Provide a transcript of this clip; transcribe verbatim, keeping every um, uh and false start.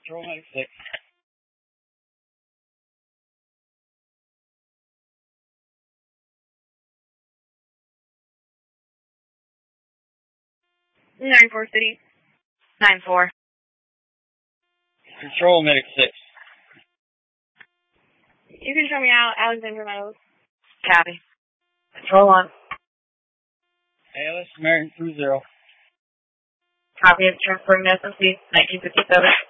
Control Medic six. nine four City. nine four. Control Medic six. You can show me out Alexander Meadows. Copy. Control one. A L S American three zero. Copy of transferring to S M C nineteen fifty-seven.